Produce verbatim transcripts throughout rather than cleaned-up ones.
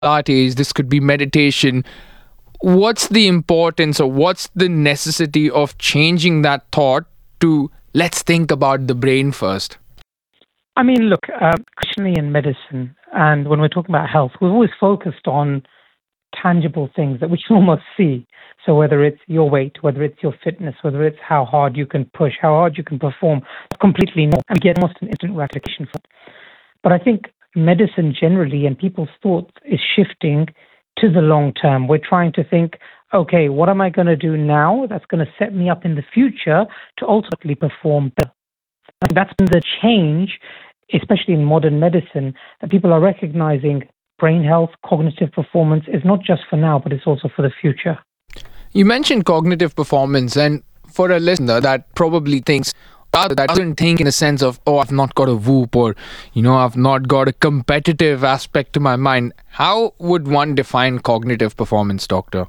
Pilates, this could be meditation. What's the importance or what's the necessity of changing that thought to let's think about the brain first? I mean, look, uh, traditionally in medicine, and when we're talking about health, we've always focused on tangible things that we can almost see. So whether it's your weight, whether it's your fitness, whether it's how hard you can push, how hard you can perform, completely normal, and we get almost an instant gratification for it. But I think medicine generally and people's thoughts is shifting to the long term. We're trying to think, okay, what am I going to do now that's going to set me up in the future to ultimately perform better? And that's been the change, especially in modern medicine, that people are recognizing brain health, cognitive performance is not just for now, but it's also for the future. You mentioned cognitive performance, and for a listener that probably thinks, that doesn't think in a sense of, oh, I've not got a whoop, or, you know, I've not got a competitive aspect to my mind. How would one define cognitive performance, doctor?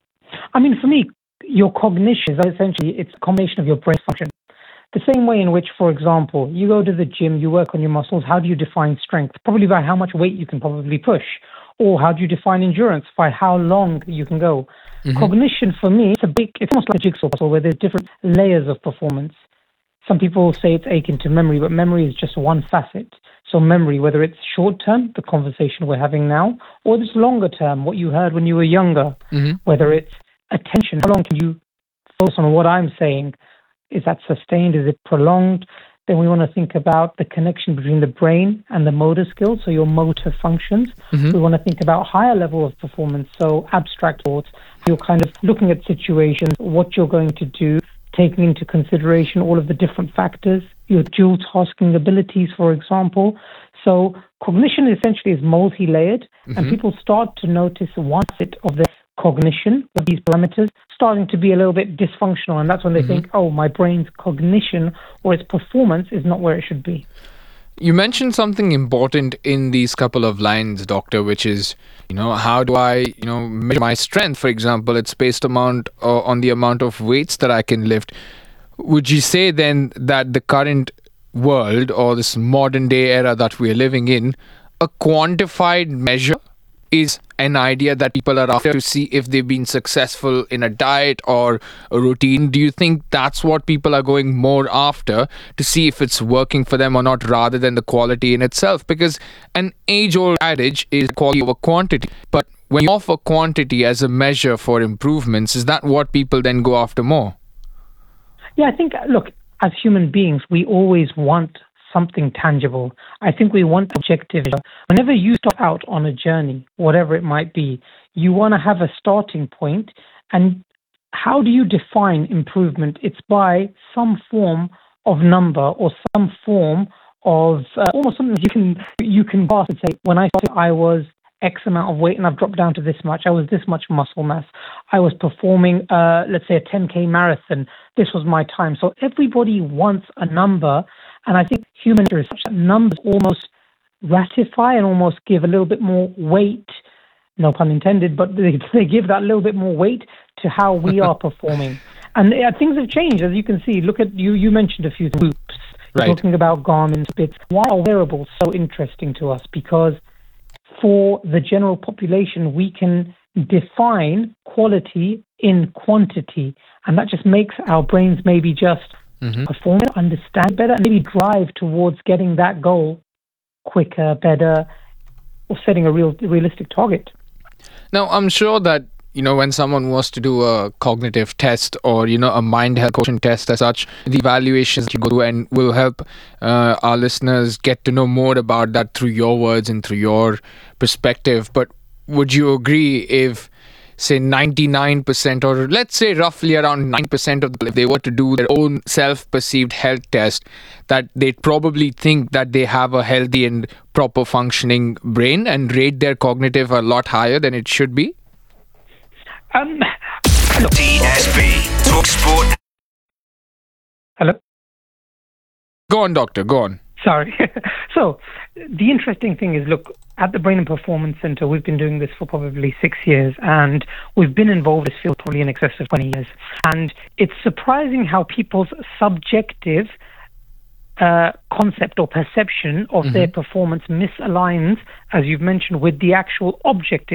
I mean, for me, your cognition is essentially, it's a combination of your brain function. The same way in which, for example, you go to the gym, you work on your muscles. How do you define strength? Probably by how much weight you can probably push. Or how do you define endurance? By how long you can go. Mm-hmm. Cognition, for me, it's a big, it's almost like a jigsaw puzzle where there's different layers of performance. Some people say it's akin to memory, but memory is just one facet. So memory, whether it's short term, the conversation we're having now, or it's longer term, what you heard when you were younger, mm-hmm. whether it's attention, how long can you focus on what I'm saying? Is that sustained? Is it prolonged? Then we want to think about the connection between the brain and the motor skills, so your motor functions. Mm-hmm. We want to think about higher level of performance, so abstract thoughts. You're kind of looking at situations, what you're going to do, taking into consideration all of the different factors, your dual tasking abilities, for example. So cognition essentially is multi-layered, mm-hmm. and people start to notice one bit of their cognition with these parameters starting to be a little bit dysfunctional, and that's when they mm-hmm. think, oh, my brain's cognition or its performance is not where it should be. You mentioned something important in these couple of lines, doctor, which is, you know, how do I, you know, measure my strength? For example, it's based amount uh, on the amount of weights that I can lift. Would you say then that the current world or this modern day era that we're living in, a quantified measure is an idea that people are after to see if they've been successful in a diet or a routine? Do you think that's what people are going more after to see if it's working for them or not, rather than the quality in itself? Because an age-old adage is quality over quantity. But when you offer quantity as a measure for improvements, is that what people then go after more? Yeah, I think, look, as human beings, we always want something tangible. I think we want objective. Whenever you start out on a journey, whatever it might be, you want to have a starting point. And how do you define improvement? It's by some form of number or some form of uh, almost something you can you can pass and say, when I started, I was X amount of weight and I've dropped down to this much. I was this much muscle mass. I was performing, uh, let's say, a ten K marathon. This was my time. So everybody wants a number. And I think human nature is such that numbers almost ratify and almost give a little bit more weight, no pun intended, but they, they give that little bit more weight to how we are performing. And uh, things have changed, as you can see. Look at, you You mentioned a few Whoops. Right. You're talking about Garmin, Spitz. Why are wearables so interesting to us? Because for the general population, we can define quality in quantity. And that just makes our brains maybe just mm-hmm. perform, understand better, and maybe drive towards getting that goal quicker, better, or setting a real realistic target. Now, I'm sure that, you know, when someone was to do a cognitive test or, you know, a mind health quotient test as such, the evaluations you go through and will help uh, our listeners get to know more about that through your words and through your perspective. But would you agree if, say, ninety-nine percent or let's say roughly around nine percent of the, if they were to do their own self-perceived health test, that they'd probably think that they have a healthy and proper functioning brain and rate their cognitive a lot higher than it should be? Um, T S B, Talk Sport. Hello? Go on, doctor, go on. Sorry. So, the interesting thing is, look, at the Brain and Performance Center, we've been doing this for probably six years, and we've been involved in this field probably in excess of twenty years. And it's surprising how people's subjective uh, concept or perception of mm-hmm. their performance misaligns, as you've mentioned, with the actual objective